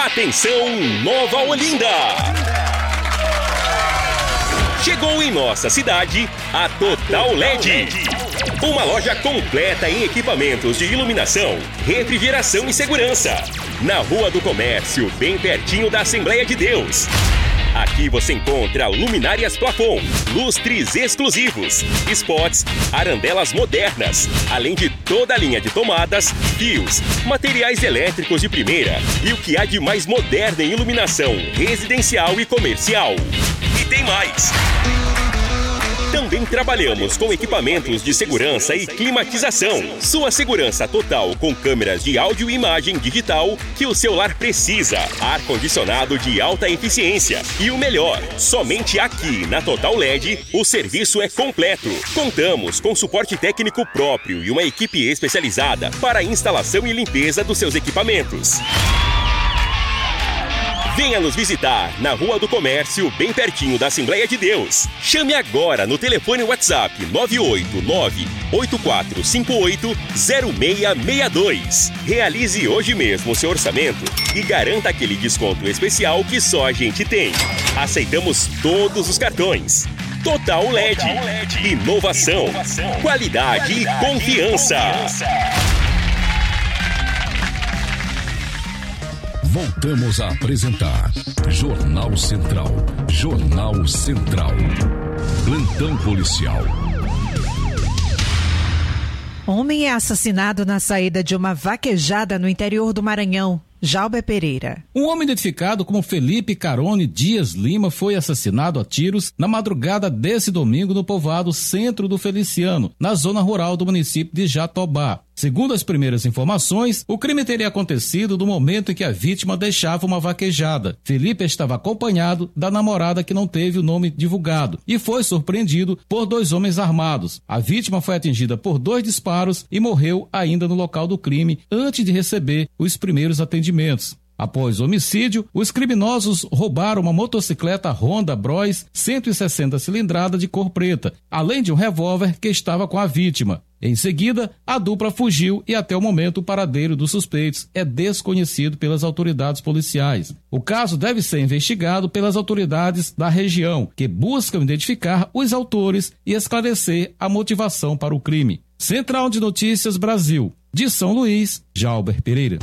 Atenção, Nova Olinda! Chegou em nossa cidade a Total LED. Uma loja completa em equipamentos de iluminação, refrigeração e segurança. Na Rua do Comércio, bem pertinho da Assembleia de Deus. Aqui você encontra luminárias plafon, lustres exclusivos, spots, arandelas modernas, além de toda a linha de tomadas, fios, materiais elétricos de primeira e o que há de mais moderno em iluminação residencial e comercial. E tem mais! Também trabalhamos com equipamentos de segurança e climatização. Sua segurança total com câmeras de áudio e imagem digital que o seu lar precisa. Ar-condicionado de alta eficiência. E o melhor, somente aqui na Total LED o serviço é completo. Contamos com suporte técnico próprio e uma equipe especializada para a instalação e limpeza dos seus equipamentos. Venha nos visitar na Rua do Comércio, bem pertinho da Assembleia de Deus. Chame agora no telefone WhatsApp 989-8458-0662. Realize hoje mesmo o seu orçamento e garanta aquele desconto especial que só a gente tem. Aceitamos todos os cartões. Total LED. Inovação, qualidade e confiança. Voltamos a apresentar Jornal Central. Jornal Central. Plantão policial. Homem é assassinado na saída de uma vaquejada no interior do Maranhão. Jalber Pereira. Um homem identificado como Felipe Carone Dias Lima foi assassinado a tiros na madrugada desse domingo no povoado Centro do Feliciano, na zona rural do município de Jatobá. Segundo as primeiras informações, o crime teria acontecido no momento em que a vítima deixava uma vaquejada. Felipe estava acompanhado da namorada que não teve o nome divulgado e foi surpreendido por 2 homens armados. A vítima foi atingida por 2 disparos e morreu ainda no local do crime antes de receber os primeiros atendimentos. Após o homicídio, os criminosos roubaram uma motocicleta Honda Bros 160 cilindrada de cor preta, além de um revólver que estava com a vítima. Em seguida, a dupla fugiu e até o momento o paradeiro dos suspeitos é desconhecido pelas autoridades policiais. O caso deve ser investigado pelas autoridades da região, que buscam identificar os autores e esclarecer a motivação para o crime. Central de Notícias Brasil, de São Luís, Jalber Pereira.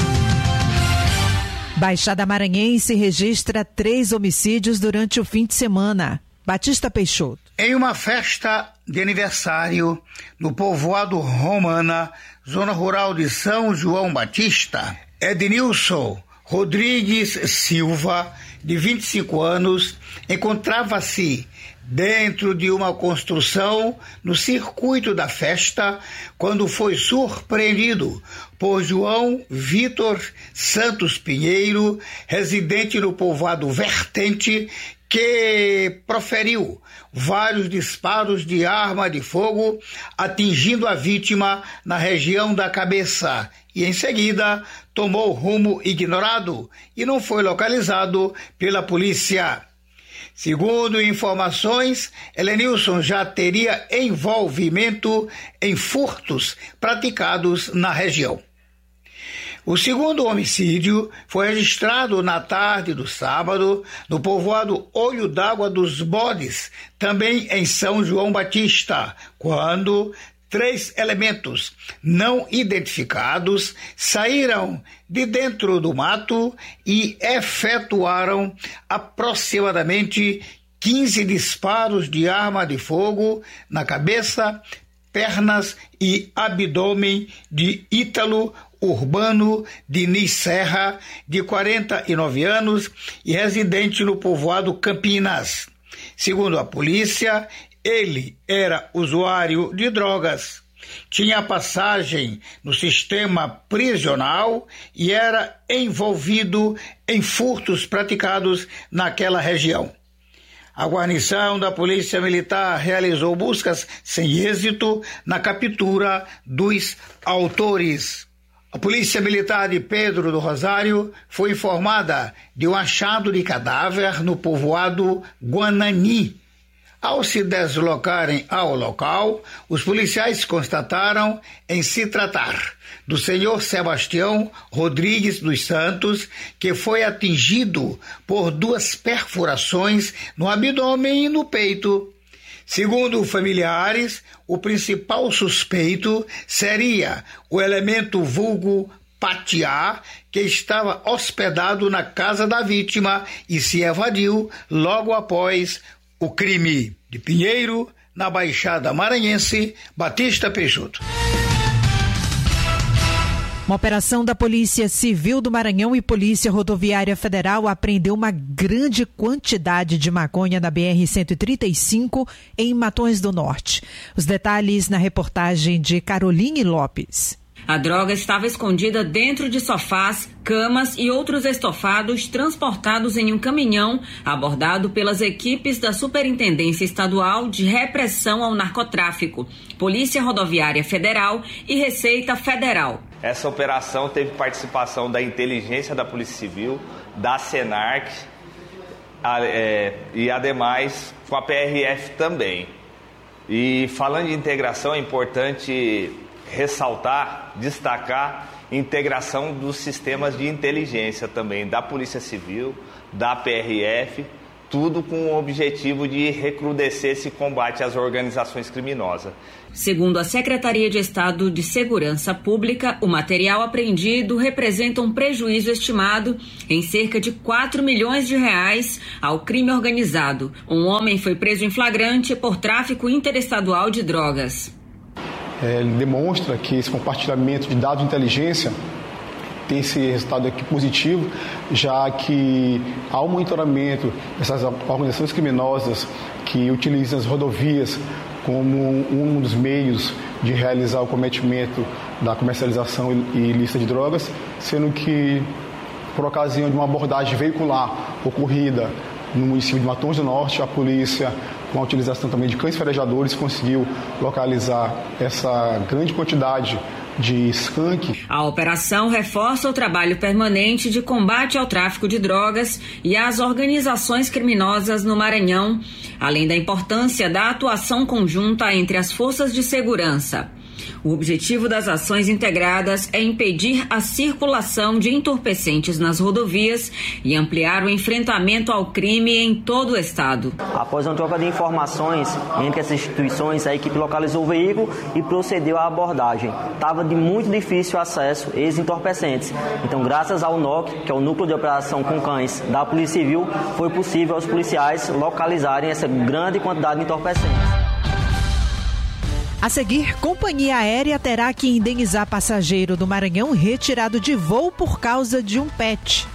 Baixada Maranhense registra 3 homicídios durante o fim de semana. Batista Peixoto. Em uma festa de aniversário no povoado Romana, zona rural de São João Batista, Ednilson Rodrigues Silva, de 25 anos, encontrava-se dentro de uma construção no circuito da festa quando foi surpreendido por João Vitor Santos Pinheiro, residente no povoado Vertente, que proferiu vários disparos de arma de fogo, atingindo a vítima na região da cabeça e, em seguida, tomou rumo ignorado e não foi localizado pela polícia. Segundo informações, Helenilson já teria envolvimento em furtos praticados na região. O segundo homicídio foi registrado na tarde do sábado no povoado Olho d'Água dos Bodes, também em São João Batista, quando 3 elementos não identificados saíram de dentro do mato e efetuaram aproximadamente 15 disparos de arma de fogo na cabeça, pernas e abdômen de Ítalo Urbano Diniz Serra, de 49 anos e residente no povoado Campinas. Segundo a polícia, ele era usuário de drogas, tinha passagem no sistema prisional e era envolvido em furtos praticados naquela região. A guarnição da Polícia Militar realizou buscas sem êxito na captura dos autores. A Polícia Militar de Pedro do Rosário foi informada de um achado de cadáver no povoado Guanani. Ao se deslocarem ao local, os policiais constataram em se tratar do senhor Sebastião Rodrigues dos Santos, que foi atingido por 2 perfurações no abdômen e no peito. Segundo familiares, o principal suspeito seria o elemento vulgo Patiá, que estava hospedado na casa da vítima e se evadiu logo após o crime. De Pinheiro, na Baixada Maranhense, Batista Peixoto. Uma operação da Polícia Civil do Maranhão e Polícia Rodoviária Federal apreendeu uma grande quantidade de maconha na BR-135 em Matões do Norte. Os detalhes na reportagem de Caroline Lopes. A droga estava escondida dentro de sofás, camas e outros estofados transportados em um caminhão abordado pelas equipes da Superintendência Estadual de Repressão ao Narcotráfico, Polícia Rodoviária Federal e Receita Federal. Essa operação teve participação da Inteligência da Polícia Civil, da Senarc e, ademais, com a PRF também. E falando de integração, é importante ressaltar, destacar a integração dos sistemas de inteligência também da Polícia Civil, da PRF, tudo com o objetivo de recrudescer esse combate às organizações criminosas. Segundo a Secretaria de Estado de Segurança Pública, o material apreendido representa um prejuízo estimado em cerca de 4 milhões de reais ao crime organizado. Um homem foi preso em flagrante por tráfico interestadual de drogas. Ele demonstra que esse compartilhamento de dados de inteligência tem esse resultado aqui positivo, já que há um monitoramento dessas organizações criminosas que utilizam as rodovias como um dos meios de realizar o cometimento da comercialização ilícita de drogas, sendo que, por ocasião de uma abordagem veicular ocorrida no município de Matões do Norte, a polícia, com a utilização também de cães farejadores, conseguiu localizar essa grande quantidade de skunk. A operação reforça o trabalho permanente de combate ao tráfico de drogas e às organizações criminosas no Maranhão, além da importância da atuação conjunta entre as forças de segurança. O objetivo das ações integradas é impedir a circulação de entorpecentes nas rodovias e ampliar o enfrentamento ao crime em todo o estado. Após uma troca de informações entre as instituições, a equipe localizou o veículo e procedeu à abordagem. Estava de muito difícil acesso a esses entorpecentes. Então, graças ao NOC, que é o Núcleo de Operação com Cães da Polícia Civil, foi possível aos policiais localizarem essa grande quantidade de entorpecentes. A seguir, companhia aérea terá que indenizar passageiro do Maranhão retirado de voo por causa de um pet.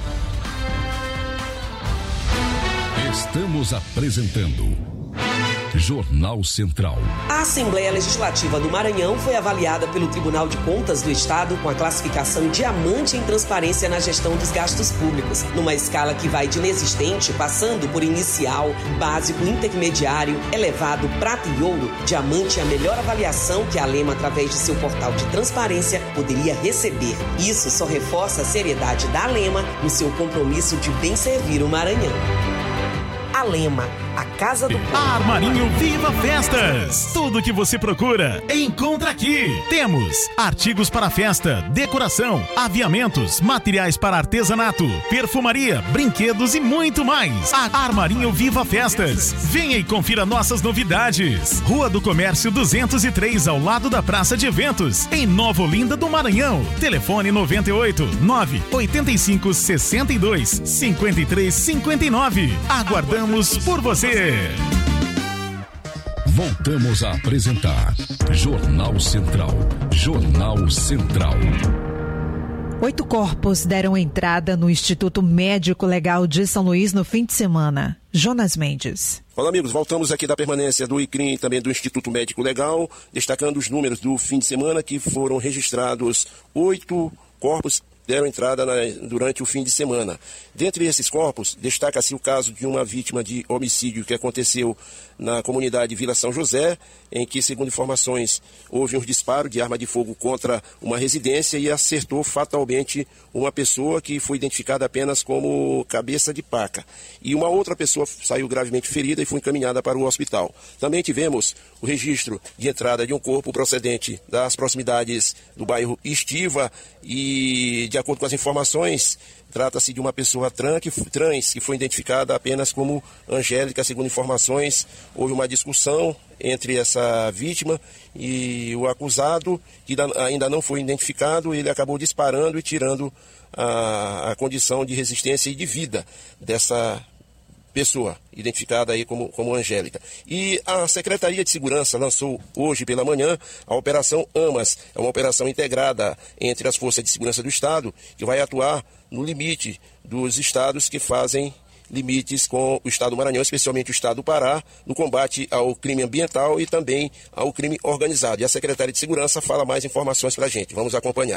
Estamos apresentando Jornal Central. A Assembleia Legislativa do Maranhão foi avaliada pelo Tribunal de Contas do Estado com a classificação Diamante em Transparência na Gestão dos Gastos Públicos, numa escala que vai de inexistente, passando por inicial, básico, intermediário, elevado, prata e ouro. Diamante é a melhor avaliação que a Alema, através de seu portal de transparência, poderia receber. Isso só reforça a seriedade da Alema no seu compromisso de bem servir o Maranhão. Alema, a casa do povo. Armarinho Viva Festas. Tudo que você procura, encontra aqui. Temos artigos para festa, decoração, aviamentos, materiais para artesanato, perfumaria, brinquedos e muito mais. Armarinho Viva Festas. Venha e confira nossas novidades. Rua do Comércio 203, ao lado da Praça de Eventos, em Nova Olinda do Maranhão. Telefone 98 985 62 53 59. Aguardamos por você. Voltamos a apresentar Jornal Central. Jornal Central. 8 corpos deram entrada no Instituto Médico Legal de São Luís no fim de semana. Jonas Mendes. Olá, amigos. Voltamos aqui da permanência do ICRIM e também do Instituto Médico Legal, destacando os números do fim de semana, que foram registrados 8 corpos deram entrada durante o fim de semana. Dentre esses corpos, destaca-se o caso de uma vítima de homicídio que aconteceu na comunidade Vila São José, em que, segundo informações, houve um disparo de arma de fogo contra uma residência e acertou fatalmente uma pessoa que foi identificada apenas como cabeça de paca. E uma outra pessoa saiu gravemente ferida e foi encaminhada para o hospital. Também tivemos o registro de entrada de um corpo procedente das proximidades do bairro Estiva e, de acordo com as informações, trata-se de uma pessoa trans que foi identificada apenas como Angélica. Segundo informações, houve uma discussão entre essa vítima e o acusado, que ainda não foi identificado. Ele acabou disparando e tirando a condição de resistência e de vida dessa pessoa, identificada aí como Angélica. E a Secretaria de Segurança lançou hoje pela manhã a Operação AMAS. É uma operação integrada entre as Forças de Segurança do Estado, que vai atuar no limite dos estados que fazem limites com o Estado do Maranhão, especialmente o Estado do Pará, no combate ao crime ambiental e também ao crime organizado. E a Secretaria de Segurança fala mais informações para a gente. Vamos acompanhar.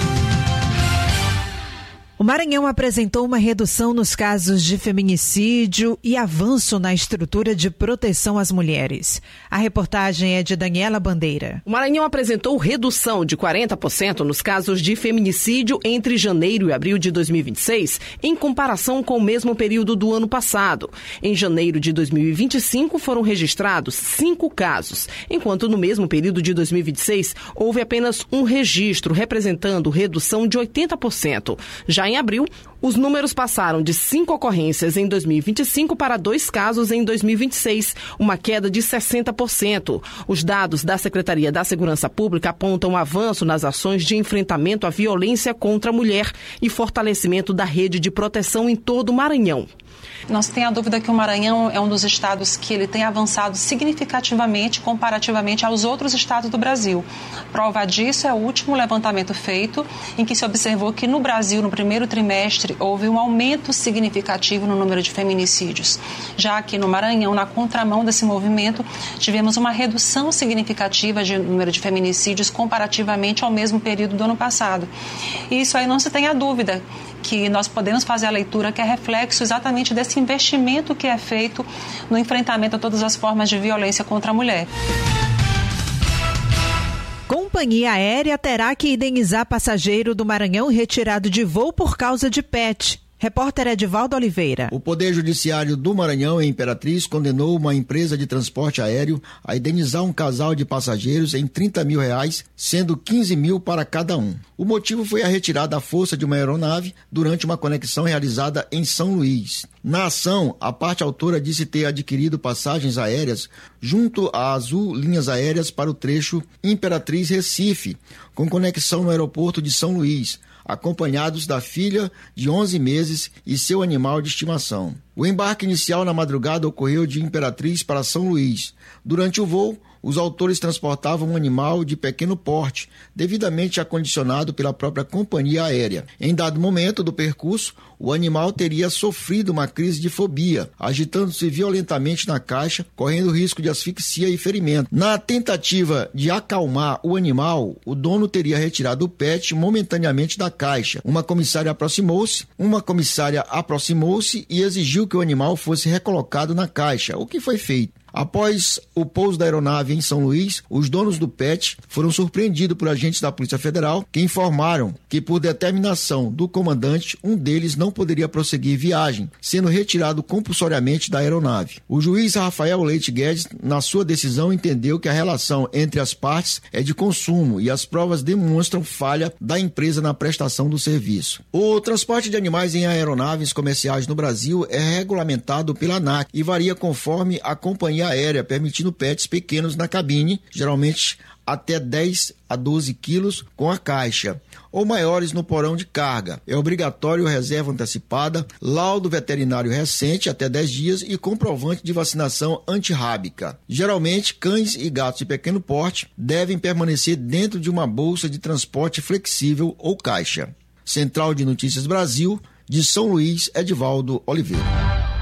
O Maranhão apresentou uma redução nos casos de feminicídio e avanço na estrutura de proteção às mulheres. A reportagem é de Daniela Bandeira. O Maranhão apresentou redução de 40% nos casos de feminicídio entre janeiro e abril de 2026, em comparação com o mesmo período do ano passado. Em janeiro de 2025 foram registrados 5 casos, enquanto no mesmo período de 2026 houve apenas um registro, representando redução de 80%. Já em abril, os números passaram de 5 ocorrências em 2025 para 2 casos em 2026, uma queda de 60%. Os dados da Secretaria da Segurança Pública apontam avanço nas ações de enfrentamento à violência contra a mulher e fortalecimento da rede de proteção em todo o Maranhão. Não se tem a dúvida que o Maranhão é um dos estados que ele tem avançado significativamente comparativamente aos outros estados do Brasil. Prova disso é o último levantamento feito, em que se observou que no Brasil, no primeiro trimestre, houve um aumento significativo no número de feminicídios. Já aqui no Maranhão, na contramão desse movimento, tivemos uma redução significativa de número de feminicídios comparativamente ao mesmo período do ano passado. E isso aí não se tem a dúvida que nós podemos fazer a leitura que é reflexo exatamente desse investimento que é feito no enfrentamento a todas as formas de violência contra a mulher. Companhia aérea terá que indenizar passageiro do Maranhão retirado de voo por causa de PET. Repórter Edivaldo Oliveira. O Poder Judiciário do Maranhão, em Imperatriz, condenou uma empresa de transporte aéreo a indenizar um casal de passageiros em R$30 mil, sendo 15 mil para cada um. O motivo foi a retirada à força de uma aeronave durante uma conexão realizada em São Luís. Na ação, a parte autora disse ter adquirido passagens aéreas junto à Azul Linhas Aéreas para o trecho Imperatriz-Recife, com conexão no aeroporto de São Luís, acompanhados da filha de 11 meses e seu animal de estimação. O embarque inicial na madrugada ocorreu de Imperatriz para São Luís. Durante o voo, os autores transportavam um animal de pequeno porte, devidamente acondicionado pela própria companhia aérea. Em dado momento do percurso, o animal teria sofrido uma crise de fobia, agitando-se violentamente na caixa, correndo risco de asfixia e ferimento. Na tentativa de acalmar o animal, o dono teria retirado o pet momentaneamente da caixa. Uma comissária aproximou-se e exigiu que o animal fosse recolocado na caixa, o que foi feito. Após o pouso da aeronave em São Luís, os donos do PET foram surpreendidos por agentes da Polícia Federal que informaram que, por determinação do comandante, um deles não poderia prosseguir viagem, sendo retirado compulsoriamente da aeronave. O juiz Rafael Leite Guedes, na sua decisão, entendeu que a relação entre as partes é de consumo e as provas demonstram falha da empresa na prestação do serviço. O transporte de animais em aeronaves comerciais no Brasil é regulamentado pela ANAC e varia conforme a companhia aérea, permitindo pets pequenos na cabine, geralmente até 10 a 12 quilos com a caixa, ou maiores no porão de carga. É obrigatório reserva antecipada, laudo veterinário recente até 10 dias e comprovante de vacinação antirrábica. Geralmente, cães e gatos de pequeno porte devem permanecer dentro de uma bolsa de transporte flexível ou caixa. Central de Notícias Brasil, de São Luís, Edivaldo Oliveira.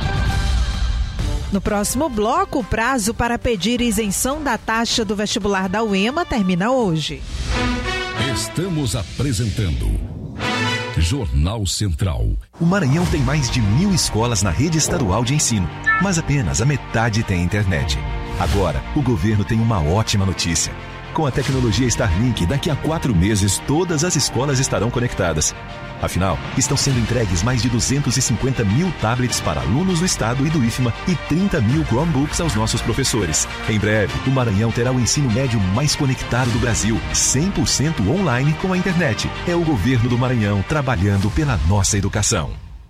No próximo bloco, o prazo para pedir isenção da taxa do vestibular da UEMA termina hoje. Estamos apresentando Jornal Central. O Maranhão tem mais de 1.000 escolas na rede estadual de ensino, mas apenas a metade tem internet. Agora, o governo tem uma ótima notícia. Com a tecnologia Starlink, daqui a 4 meses, todas as escolas estarão conectadas. Afinal, estão sendo entregues mais de 250 mil tablets para alunos do estado e do IFMA e 30 mil Chromebooks aos nossos professores. Em breve, o Maranhão terá o ensino médio mais conectado do Brasil, 100% online com a internet. É o governo do Maranhão trabalhando pela nossa educação.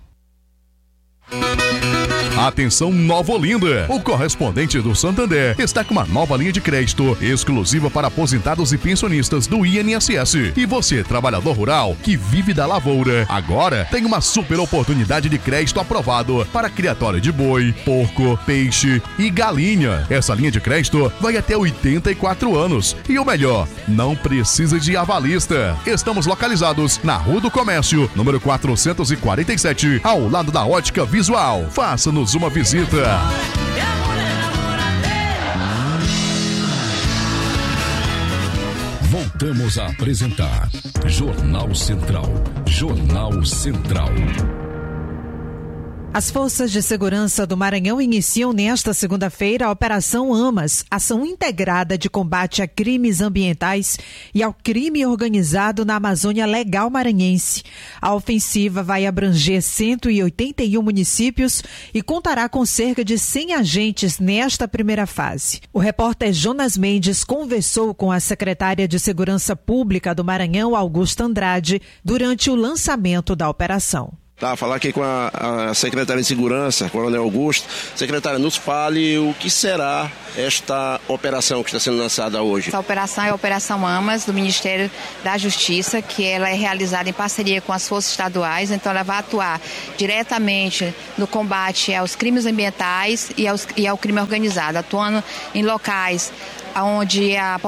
Atenção Nova Olinda, o correspondente do Santander está com uma nova linha de crédito exclusiva para aposentados e pensionistas do INSS. E você, trabalhador rural que vive da lavoura, agora tem uma super oportunidade de crédito aprovado para criatório de boi, porco, peixe e galinha. Essa linha de crédito vai até 84 anos. E o melhor, não precisa de avalista. Estamos localizados na Rua do Comércio, número 447, ao lado da Ótica Visual. Faça-nos uma visita. Voltamos a apresentar Jornal Central. Jornal Central. As forças de segurança do Maranhão iniciam nesta segunda-feira a Operação AMAS, ação integrada de combate a crimes ambientais e ao crime organizado na Amazônia Legal maranhense. A ofensiva vai abranger 181 municípios e contará com cerca de 100 agentes nesta primeira fase. O repórter Jonas Mendes conversou com a secretária de Segurança Pública do Maranhão, Augusta Andrade, durante o lançamento da operação. Falar aqui com a secretária de Segurança, Coronel Augusto. Secretária, nos fale o que será esta operação que está sendo lançada hoje. Essa operação é a Operação AMAS, do Ministério da Justiça, que ela é realizada em parceria com as forças estaduais, então ela vai atuar diretamente no combate aos crimes ambientais e ao crime organizado, atuando em locais onde a